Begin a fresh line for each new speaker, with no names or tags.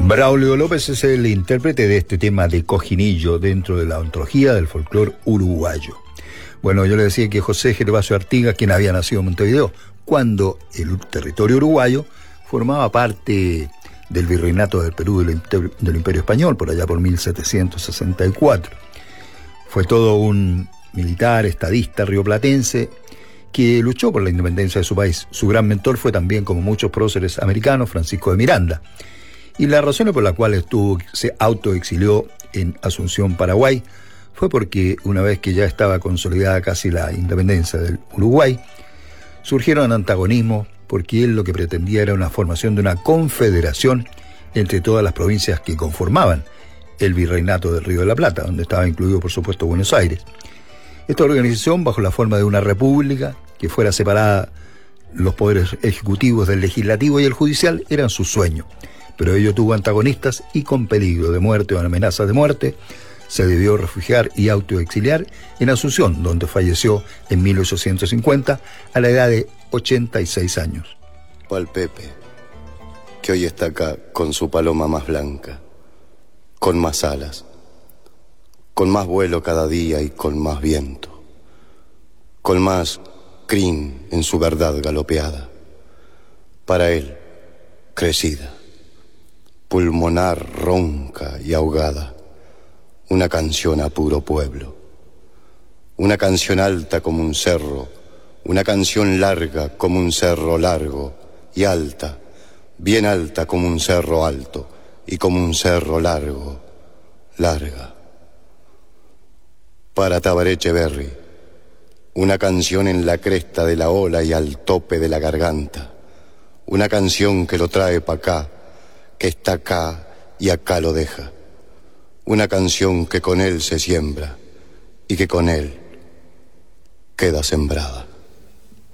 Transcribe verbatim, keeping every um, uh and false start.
Braulio López es el intérprete de este tema de Cojinillo dentro de la antología del folclore uruguayo. Bueno, yo le decía que José Gervasio Artigas, quien había nacido en Montevideo, cuando el territorio uruguayo formaba parte del virreinato del Perú del, del Imperio Español, por allá por mil setecientos sesenta y cuatro. Fue todo un militar, estadista, rioplatense, que luchó por la independencia de su país. Su gran mentor fue también, como muchos próceres americanos, Francisco de Miranda. Y la razón por la cual estuvo, se autoexilió en Asunción, Paraguay, fue porque una vez que ya estaba consolidada casi la independencia del Uruguay, surgieron antagonismos porque él lo que pretendía era una formación de una confederación entre todas las provincias que conformaban el virreinato del Río de la Plata, donde estaba incluido, por supuesto, Buenos Aires. Esta organización, bajo la forma de una república que fuera separada los poderes ejecutivos del legislativo y el judicial, eran su sueño. Pero ello tuvo antagonistas y con peligro de muerte o amenazas de muerte, se debió refugiar y autoexiliar en Asunción, donde falleció en mil ochocientos cincuenta a la edad de ochenta y seis años.
Pal Pepe, que hoy está acá con su paloma más blanca, con más alas, con más vuelo cada día y con más viento, con más crin en su verdad galopeada, para él, crecida, pulmonar ronca y ahogada, una canción a puro pueblo, una canción alta como un cerro, una canción larga como un cerro largo y alta, bien alta como un cerro alto y como un cerro largo, larga. Para Tabaré Echeverri, una canción en la cresta de la ola y al tope de la garganta, una canción que lo trae pa' acá, que está acá y acá lo deja, una canción que con él se siembra y que con él queda sembrada.